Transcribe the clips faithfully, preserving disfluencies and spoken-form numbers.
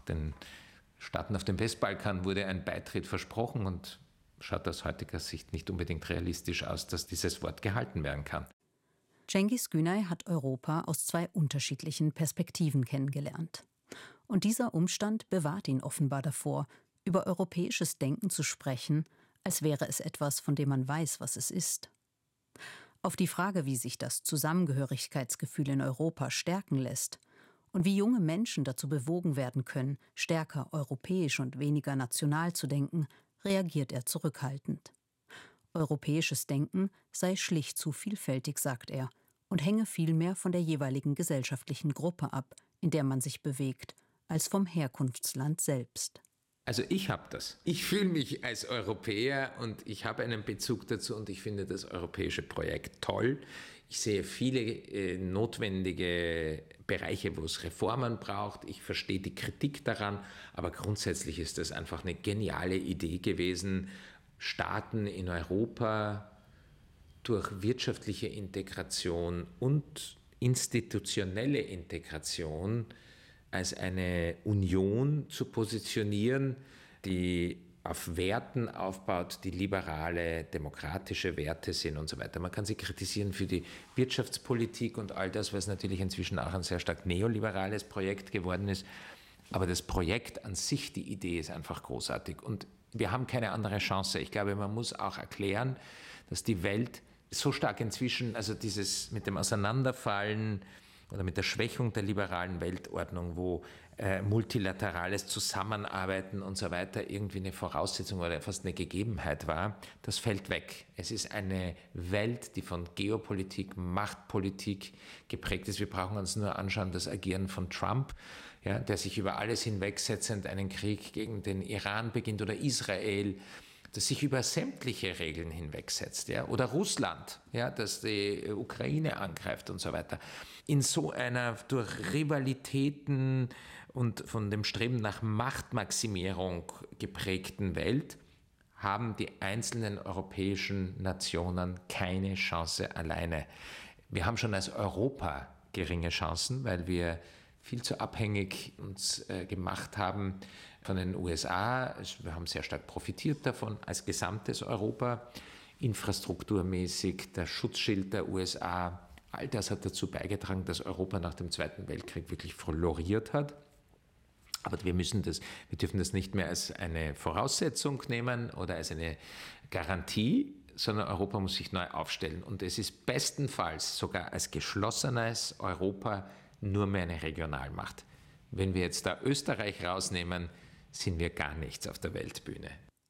den Staaten auf dem Westbalkan wurde ein Beitritt versprochen und schaut aus heutiger Sicht nicht unbedingt realistisch aus, dass dieses Wort gehalten werden kann. Cengiz Günay hat Europa aus zwei unterschiedlichen Perspektiven kennengelernt. Und dieser Umstand bewahrt ihn offenbar davor, über europäisches Denken zu sprechen, als wäre es etwas, von dem man weiß, was es ist. Auf die Frage, wie sich das Zusammengehörigkeitsgefühl in Europa stärken lässt und wie junge Menschen dazu bewogen werden können, stärker europäisch und weniger national zu denken, reagiert er zurückhaltend. Europäisches Denken sei schlicht zu vielfältig, sagt er, und hänge vielmehr von der jeweiligen gesellschaftlichen Gruppe ab, in der man sich bewegt, als vom Herkunftsland selbst. Also ich habe das. Ich fühle mich als Europäer und ich habe einen Bezug dazu und ich finde das europäische Projekt toll. Ich sehe viele äh, notwendige Bereiche, wo es Reformen braucht. Ich verstehe die Kritik daran, aber grundsätzlich ist das einfach eine geniale Idee gewesen, Staaten in Europa durch wirtschaftliche Integration und institutionelle Integration als eine Union zu positionieren, die auf Werten aufbaut, die liberale, demokratische Werte sind und so weiter. Man kann sie kritisieren für die Wirtschaftspolitik und all das, was natürlich inzwischen auch ein sehr stark neoliberales Projekt geworden ist. Aber das Projekt an sich, die Idee ist einfach großartig. Und wir haben keine andere Chance. Ich glaube, man muss auch erklären, dass die Welt so stark inzwischen, also dieses mit dem Auseinanderfallen oder mit der Schwächung der liberalen Weltordnung, wo äh, multilaterales Zusammenarbeiten und so weiter irgendwie eine Voraussetzung oder fast eine Gegebenheit war, das fällt weg. Es ist eine Welt, die von Geopolitik, Machtpolitik geprägt ist. Wir brauchen uns nur anschauen, das Agieren von Trump, ja, der sich über alles hinwegsetzend einen Krieg gegen den Iran beginnt, oder Israel, das sich über sämtliche Regeln hinwegsetzt, ja, oder Russland, ja, das die Ukraine angreift und so weiter. In so einer durch Rivalitäten und von dem Streben nach Machtmaximierung geprägten Welt haben die einzelnen europäischen Nationen keine Chance alleine. Wir haben schon als Europa geringe Chancen, weil wir viel zu abhängig uns äh, gemacht haben von den U S A. Wir haben sehr stark profitiert davon als gesamtes Europa, infrastrukturmäßig, der Schutzschild der U S A. All das hat dazu beigetragen, dass Europa nach dem Zweiten Weltkrieg wirklich floriert hat. Aber wir müssen das, wir dürfen das nicht mehr als eine Voraussetzung nehmen oder als eine Garantie, sondern Europa muss sich neu aufstellen. Und es ist bestenfalls sogar als geschlossenes Europa nur mehr eine Regionalmacht. Wenn wir jetzt da Österreich rausnehmen, sind wir gar nichts auf der Weltbühne.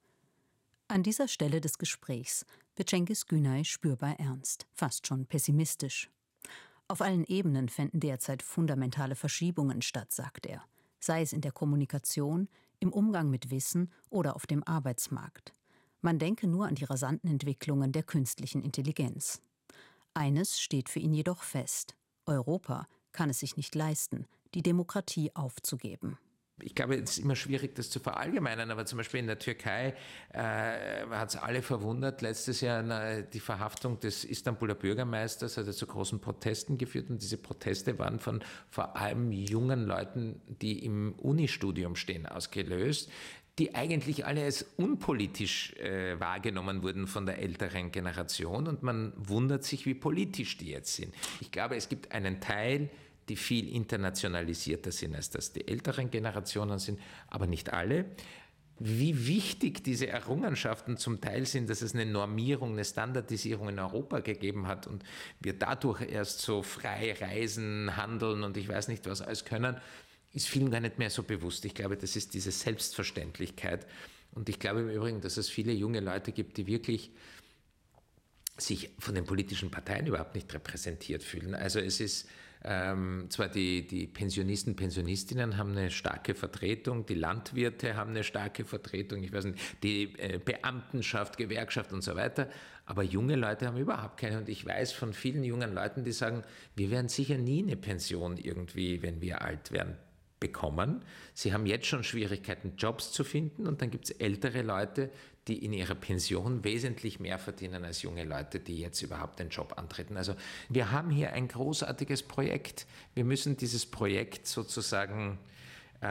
An dieser Stelle des Gesprächs wird Cengiz Günay spürbar ernst, fast schon pessimistisch. Auf allen Ebenen fänden derzeit fundamentale Verschiebungen statt, sagt er, sei es in der Kommunikation, im Umgang mit Wissen oder auf dem Arbeitsmarkt. Man denke nur an die rasanten Entwicklungen der künstlichen Intelligenz. Eines steht für ihn jedoch fest: Europa kann es sich nicht leisten, die Demokratie aufzugeben. Ich glaube, es ist immer schwierig, das zu verallgemeinern, aber zum Beispiel in der Türkei äh, hat es alle verwundert. Letztes Jahr na, die Verhaftung des Istanbuler Bürgermeisters hat zu großen Protesten geführt, und diese Proteste waren von vor allem jungen Leuten, die im Unistudium stehen, ausgelöst, die eigentlich alle als unpolitisch äh, wahrgenommen wurden von der älteren Generation, und man wundert sich, wie politisch die jetzt sind. Ich glaube, es gibt einen Teil, die viel internationalisierter sind, als das die älteren Generationen sind, aber nicht alle. Wie wichtig diese Errungenschaften zum Teil sind, dass es eine Normierung, eine Standardisierung in Europa gegeben hat und wir dadurch erst so frei reisen, handeln und ich weiß nicht was alles können, ist vielen gar nicht mehr so bewusst. Ich glaube, das ist diese Selbstverständlichkeit. Und ich glaube im Übrigen, dass es viele junge Leute gibt, die wirklich sich von den politischen Parteien überhaupt nicht repräsentiert fühlen. Also es ist ähm, zwar die, die Pensionisten, Pensionistinnen haben eine starke Vertretung, die Landwirte haben eine starke Vertretung, ich weiß nicht, die äh, Beamtenschaft, Gewerkschaft und so weiter, aber junge Leute haben überhaupt keine. Und ich weiß von vielen jungen Leuten, die sagen, wir werden sicher nie eine Pension irgendwie, wenn wir alt werden, bekommen. Sie haben jetzt schon Schwierigkeiten, Jobs zu finden, und dann gibt es ältere Leute, die in ihrer Pension wesentlich mehr verdienen als junge Leute, die jetzt überhaupt den Job antreten. Also wir haben hier ein großartiges Projekt. Wir müssen dieses Projekt sozusagen